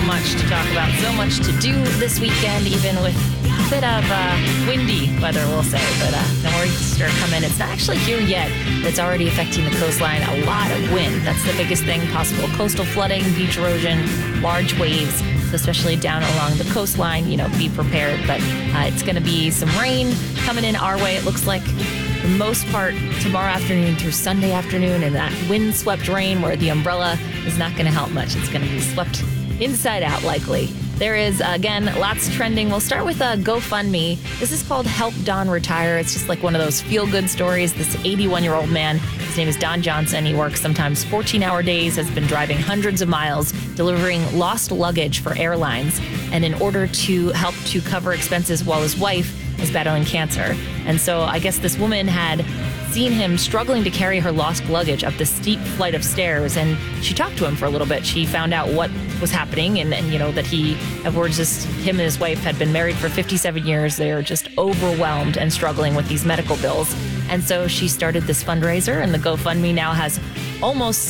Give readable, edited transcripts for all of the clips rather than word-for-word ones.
much to talk about, so much to do this weekend, even with a bit of windy weather, we'll say. But nor'easter coming. It's not actually here yet, but it's already affecting the coastline. A lot of wind. That's the biggest thing possible. Coastal flooding, beach erosion, large waves, so especially down along the coastline. Be prepared. But it's going to be some rain coming in our way. It looks like the most part tomorrow afternoon through Sunday afternoon, and that wind-swept rain where the umbrella is not going to help much. It's going to be swept inside out likely. There is, again, lots trending. We'll start with a GoFundMe. This is called Help Don Retire. It's just like one of those feel-good stories. This 81-year-old man, his name is Don Johnson. He works sometimes 14-hour days, has been driving hundreds of miles, delivering lost luggage for airlines. And in order to help to cover expenses while his wife is battling cancer. And so I guess this woman had seen him struggling to carry her lost luggage up the steep flight of stairs, and she talked to him for a little bit. She found out what was happening, and that him and his wife had been married for 57 years. They are just overwhelmed and struggling with these medical bills. And so she started this fundraiser, and the GoFundMe now has almost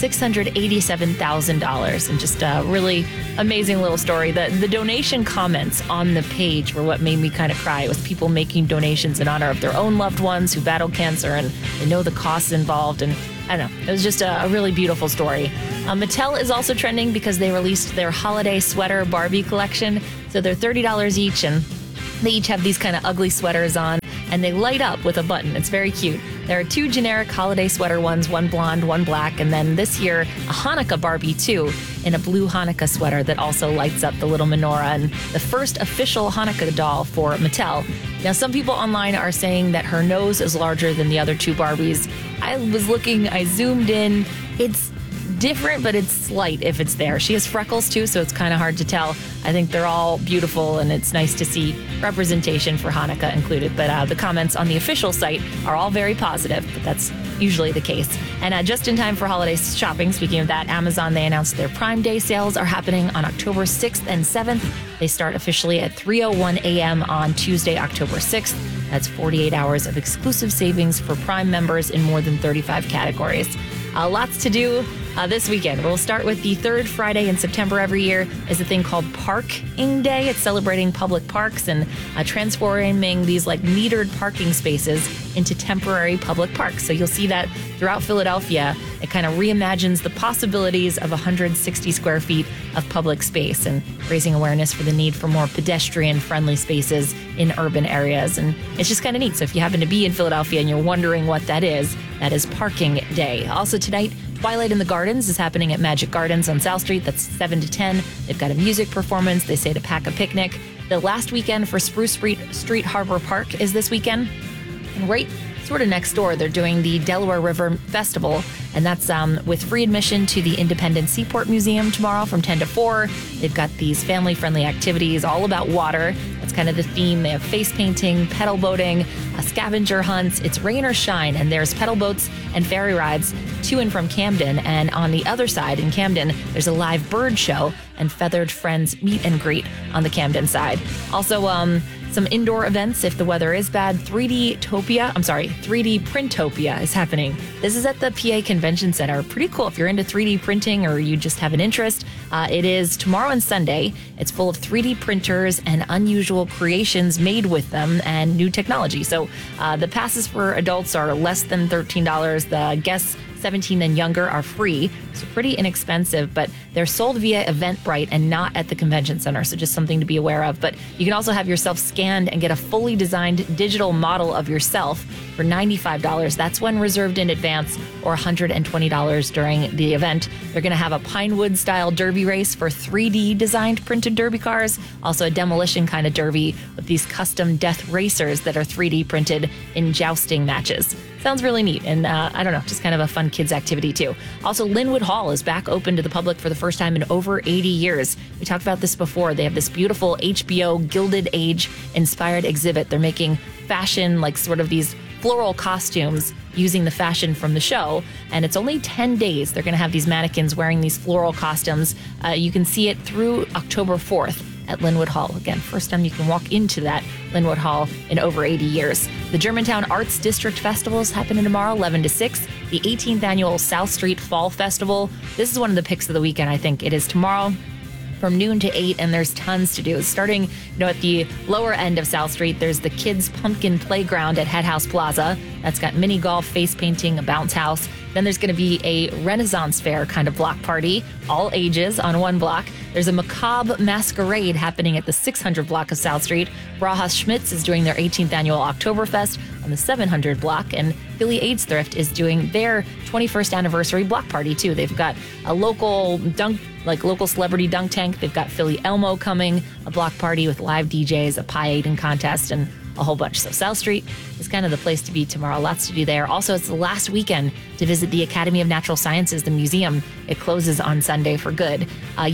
$687,000, and just a really amazing little story. The donation comments on the page were what made me kind of cry. It was people making donations in honor of their own loved ones who battled cancer, and they know the costs involved. And I don't know, it was just a really beautiful story. Mattel is also trending because they released their holiday sweater Barbie collection. So they're $30 each, and they each have these kind of ugly sweaters on, and they light up with a button. It's very cute. There are 2 generic holiday sweater ones, one blonde, one black, and then this year, a Hanukkah Barbie too, in a blue Hanukkah sweater that also lights up the little menorah, and the first official Hanukkah doll for Mattel. Now, some people online are saying that her nose is larger than the other 2 Barbies. I was looking, I zoomed in. It's different, but it's slight if it's there. She has freckles too, so it's kind of hard to tell. I think they're all beautiful, and it's nice to see representation for Hanukkah included. But the comments on the official site are all very positive, but that's usually the case. And just in time for holiday shopping, speaking of that, Amazon, they announced their Prime Day sales are happening on October 6th and 7th. They start officially at 3:01 a.m. on Tuesday, October 6th. That's 48 hours of exclusive savings for Prime members in more than 35 categories. Lots to do this weekend. We'll start with the third Friday in September every year is a thing called Parking Day. It's celebrating public parks and transforming these metered parking spaces into temporary public parks. So you'll see that throughout Philadelphia. It kind of reimagines the possibilities of 160 square feet of public space and raising awareness for the need for more pedestrian-friendly spaces in urban areas. And it's just kind of neat. So if you happen to be in Philadelphia and you're wondering what that is Parking Day. Also tonight, Twilight in the Gardens is happening at Magic Gardens on South Street. That's 7 to 10. They've got a music performance. They say to pack a picnic. The last weekend for Spruce Street Harbor Park is this weekend. And right sort of next door, they're doing the Delaware River Festival, and that's with free admission to the Independence Seaport Museum tomorrow from 10 to 4. They've got these family-friendly activities all about water. That's kind of the theme. They have face painting, pedal boating, scavenger hunts. It's rain or shine, and there's pedal boats and ferry rides to and from Camden. And on the other side in Camden, there's a live bird show and Feathered Friends meet and greet on the Camden side. Also, some indoor events if the weather is bad. 3D Printopia is happening. This is at the PA Convention Center. Pretty cool if you're into 3D printing or you just have an interest. It is tomorrow and Sunday. It's full of 3D printers and unusual creations made with them and new technology. So the passes for adults are less than $13. The guests 17 and younger are free, so pretty inexpensive, but they're sold via Eventbrite and not at the convention center, so just something to be aware of. But you can also have yourself scanned and get a fully designed digital model of yourself for $95. That's when reserved in advance, or $120 during the event. They're going to have a Pinewood-style derby race for 3D designed printed derby cars, also a demolition kind of derby with these custom death racers that are 3D printed in jousting matches. Sounds really neat, and I don't know, just kind of a fun kids activity too. Also, Linwood Hall is back open to the public for the first time in over 80 years. We talked about this before. They have this beautiful HBO Gilded Age inspired exhibit. They're making fashion, sort of these floral costumes using the fashion from the show, and it's only 10 days. They're going to have these mannequins wearing these floral costumes. You can see it through October 4th. At Linwood Hall. Again, first time you can walk into that Linwood Hall in over 80 years. The Germantown Arts District Festival is happening tomorrow, 11 to 6. The 18th Annual South Street Fall Festival. This is one of the picks of the weekend, I think. It is tomorrow from noon to 8, and there's tons to do. Starting, at the lower end of South Street, there's the Kids Pumpkin Playground at Head House Plaza. That's got mini golf, face painting, a bounce house. Then there's going to be a Renaissance Fair kind of block party, all ages on one block. There's a macabre masquerade happening at the 600 block of South Street. Brauhaus Schmitz is doing their 18th annual Oktoberfest on the 700 block, and Philly AIDS Thrift is doing their 21st anniversary block party too. They've got a local local celebrity dunk tank. They've got Philly Elmo coming, a block party with live DJs, a pie eating contest, and a whole bunch. So South Street is kind of the place to be tomorrow. Lots to do there. Also, it's the last weekend to visit the Academy of Natural Sciences, the museum. It closes on Sunday for good.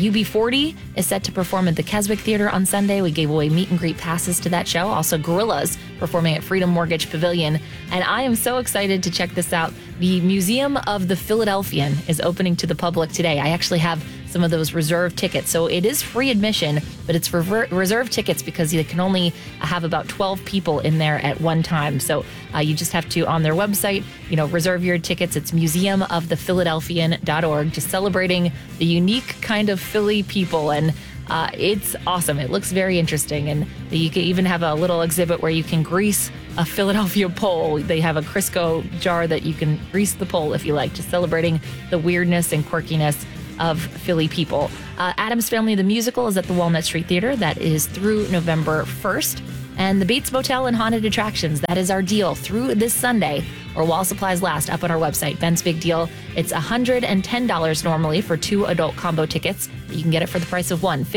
UB40 is set to perform at the Keswick Theater on Sunday. We gave away meet and greet passes to that show. Also, Gorillaz performing at Freedom Mortgage Pavilion. And I am so excited to check this out. The Museum of the Philadelphian is opening to the public today. I actually have some of those reserved tickets. So it is free admission, but it's for reserved tickets because they can only have about 12 people in there at one time. So you just have to, on their website, reserve your tickets. It's museumofthephiladelphian.org, just celebrating the unique kind of Philly people. And it's awesome. It looks very interesting. And you can even have a little exhibit where you can grease a Philadelphia pole. They have a Crisco jar that you can grease the pole if you like, just celebrating the weirdness and quirkiness of Philly people. Addams Family the Musical is at the Walnut Street Theater. That is through November 1st. And the Bates Motel and Haunted Attractions, that is our deal through this Sunday, or while supplies last, up on our website. Ben's Big Deal. It's $110 normally for 2 adult combo tickets. You can get it for the price of one,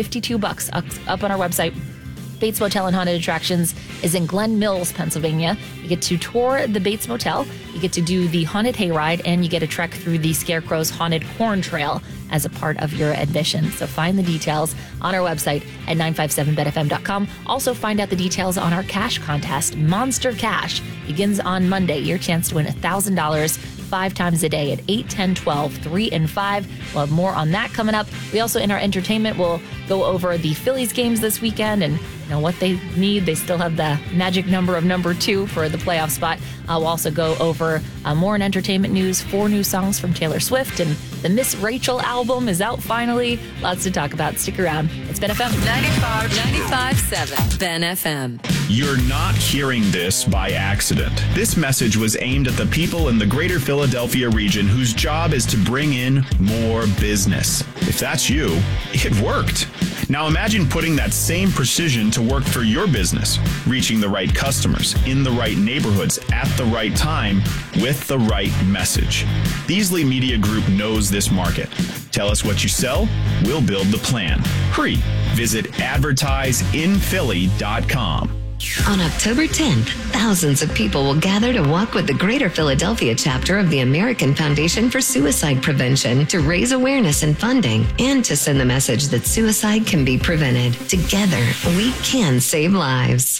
$52 up on our website. Bates Motel and Haunted Attractions is in Glen Mills, Pennsylvania. You get to tour the Bates Motel, you get to do the Haunted Hayride, and you get a trek through the Scarecrow's Haunted Horn Trail as a part of your admission. So find the details on our website at 957betfm.com. Also find out the details on our cash contest. Monster Cash begins on Monday. Your chance to win $1,000 5 times a day at 8, 10, 12, 3, and 5. We'll have more on that coming up. We also, in our entertainment, will go over the Phillies games this weekend and what they need. They still have the magic number of number 2 for the playoff spot. We'll also go over more in entertainment news, 4 new songs from Taylor Swift, and the Miss Rachel album is out finally. Lots to talk about. Stick around. It's Ben FM. 95.7 Ben FM. You're not hearing this by accident. This message was aimed at the people in the greater Philadelphia region whose job is to bring in more business. If that's you, it worked. Now imagine putting that same precision to work for your business, reaching the right customers, in the right neighborhoods, at the right time, with the right message. Beasley Media Group knows this market. Tell us what you sell, we'll build the plan. Free. Visit advertiseinphilly.com. On October 10th, thousands of people will gather to walk with the Greater Philadelphia chapter of the American Foundation for Suicide Prevention to raise awareness and funding and to send the message that suicide can be prevented. Together, we can save lives.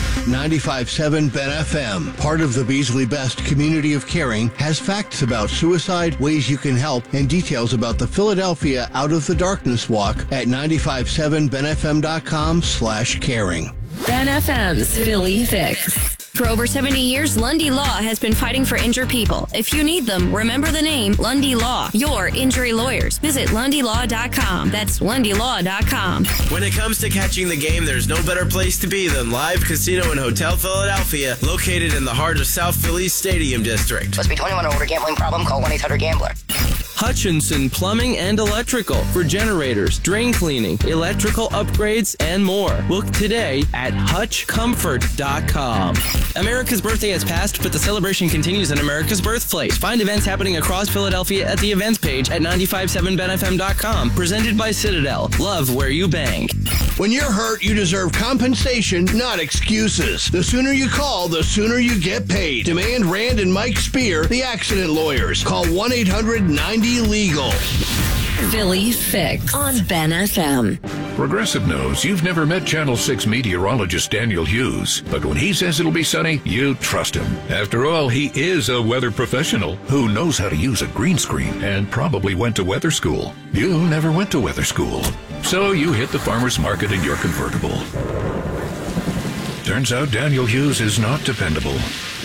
95.7 Ben FM, part of the Beasley Best community of caring, has facts about suicide, ways you can help, and details about the Philadelphia Out of the Darkness Walk at 957benfm.com/caring. Ben FM's Philly Fix. For over 70 years, Lundy Law has been fighting for injured people. If you need them, remember the name Lundy Law, your injury lawyers. Visit LundyLaw.com. That's LundyLaw.com. When it comes to catching the game, there's no better place to be than Live Casino and Hotel Philadelphia, located in the heart of South Philly's Stadium District. Must be 21 or older. Gambling problem? Call 1-800-GAMBLER. Hutchinson Plumbing and Electrical for generators, drain cleaning, electrical upgrades, and more. Book today at HutchComfort.com. America's birthday has passed, but the celebration continues at America's Birthplace. Find events happening across Philadelphia at the events page at 957benfm.com. Presented by Citadel. Love where you bang. When you're hurt, you deserve compensation, not excuses. The sooner you call, the sooner you get paid. Demand Rand and Mike Spear, the accident lawyers. Call 1-800-90-LEGAL. Philly Fix on Ben FM. Progressive knows you've never met Channel 6 meteorologist Daniel Hughes, but when he says it'll be sunny, you trust him. After all, he is a weather professional who knows how to use a green screen and probably went to weather school. You never went to weather school, so you hit the farmer's market in your convertible. Turns out Daniel Hughes is not dependable.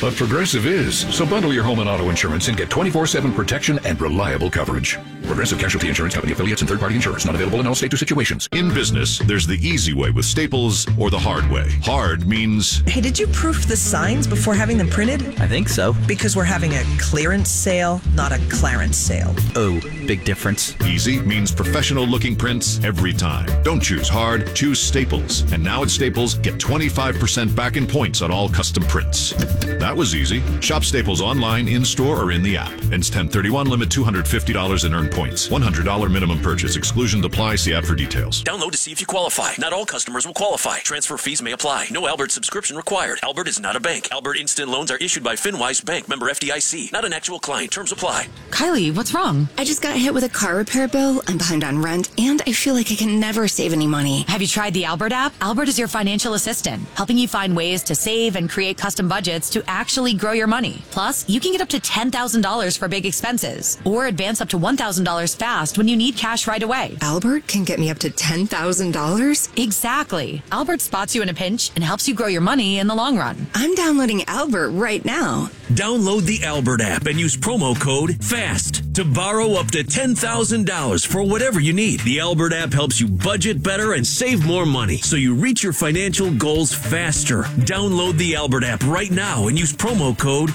But Progressive is. So bundle your home and auto insurance and get 24/7 protection and reliable coverage. Progressive Casualty Insurance Company affiliates and third-party insurance not available in all states or situations. In business, there's the easy way with Staples or the hard way. Hard means... Hey, did you proof the signs before having them printed? I think so. Because we're having a clearance sale, not a Clarence sale. Oh, big difference. Easy means professional-looking prints every time. Don't choose hard, choose Staples. And now at Staples, get 25% back in points on all custom prints. That was easy. Shop Staples online, in-store, or in the app. Ends 10/31, limit $250 in earned points. $100 minimum purchase. Exclusion apply. See app for details. Download to see if you qualify. Not all customers will qualify. Transfer fees may apply. No Albert subscription required. Albert is not a bank. Albert Instant Loans are issued by FinWise Bank, member FDIC. Not an actual client. Terms apply. Kylie, what's wrong? I just got hit with a car repair bill. I'm behind on rent, and I feel like I can never save any money. Have you tried the Albert app? Albert is your financial assistant, helping you find ways to save and create custom budgets to actually grow your money. Plus, you can get up to $10,000 for big expenses, or advance up to $1,000 fast when you need cash right away. Albert can get me up to $10,000? Exactly. Albert spots you in a pinch and helps you grow your money in the long run. I'm downloading Albert right now. Download the Albert app and use promo code FAST to borrow up to $10,000 for whatever you need. The Albert app helps you budget better and save more money so you reach your financial goals faster. Download the Albert app right now and use promo code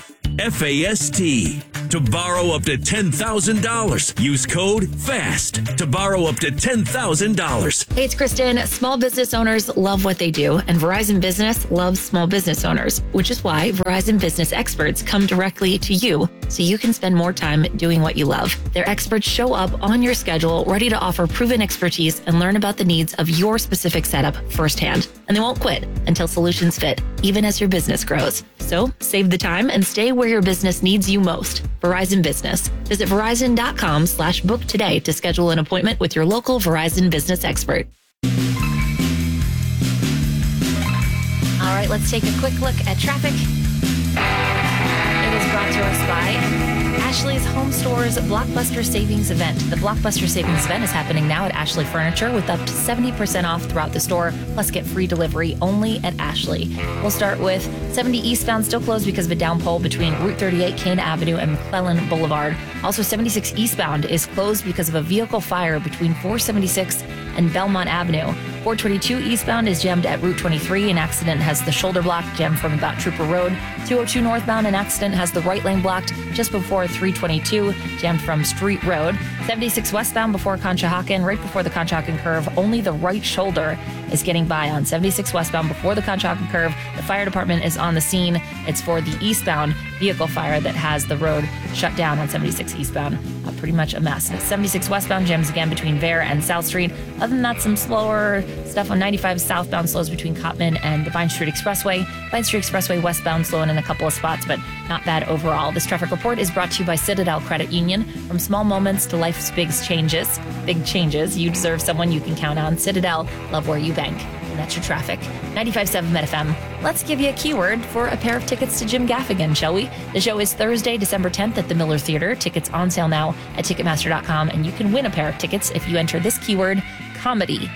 FAST to borrow up to $10,000. Use code FAST to borrow up to $10,000. Hey, it's Kristen. Small business owners love what they do, and Verizon Business loves small business owners, which is why Verizon Business experts come directly to you so you can spend more time doing what you love. Their experts show up on your schedule, ready to offer proven expertise and learn about the needs of your specific setup firsthand. And they won't quit until solutions fit, even as your business grows. So save the time and stay where your business needs you most. Verizon Business. Visit Verizon.com/book today to schedule an appointment with your local Verizon Business expert. All right, let's take a quick look at traffic. It is brought to us by Ashley's Home Store's Blockbuster Savings Event. The Blockbuster Savings Event is happening now at Ashley Furniture with up to 70% off throughout the store, plus get free delivery only at Ashley. We'll start with 70 eastbound, still closed because of a downpour between Route 38, Kane Avenue, and McClellan Boulevard. Also, 76 eastbound is closed because of a vehicle fire between 476 and Belmont Avenue. 422 eastbound is jammed at Route 23. An accident has the shoulder blocked, jammed from about Trooper Road. 202 northbound, an accident has the right lane blocked just before 322, jammed from Street Road. 76 westbound before Conshohocken, right before the Conshohocken curve. Only the right shoulder is getting by on 76 westbound before the Conshohocken curve. The fire department is on the scene. It's for the eastbound vehicle fire that has the road shut down on 76 eastbound. Pretty much a mess. 76 westbound jams again between Vare and South Street. Other than that, some slower stuff on 95 southbound slows between Cottman and the Vine Street Expressway. Vine Street Expressway westbound slowing in a couple of spots, but not bad overall. This traffic report is brought to you by Citadel Credit Union. From small moments to life's big changes, you deserve someone you can count on. Citadel, love where you bank. And that's your traffic. 95.7 Met FM. Let's give you a keyword for a pair of tickets to Jim Gaffigan, shall we? The show is Thursday, December 10th at the Miller Theater. Tickets on sale now at Ticketmaster.com, and you can win a pair of tickets if you enter this keyword, comedy.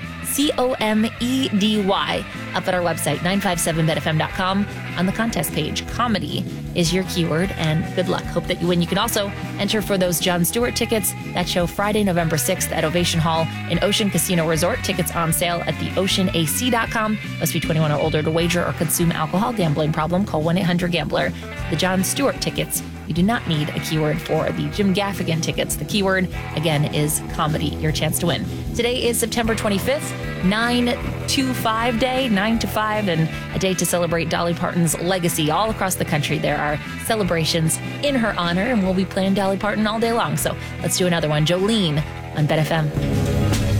COMEDY up at our website, 957metfm.com. On the contest page, comedy is your keyword, and good luck. Hope that you win. You can also enter for those Jon Stewart tickets. That show Friday, November 6th at Ovation Hall in Ocean Casino Resort. Tickets on sale at theoceanac.com. Must be 21 or older to wager or consume alcohol. Gambling problem? Call 1-800-GAMBLER. The Jon Stewart tickets, you do not need a keyword for. The Jim Gaffigan tickets, the keyword, again, is comedy. Your chance to win. Today is September 25th, 9-to-5 day, 9 to 5, and a day to celebrate Dolly Parton's legacy. All across the country, there are celebrations in her honor, and we'll be playing Dolly Parton all day long. So let's do another one. Jolene on Bet FM.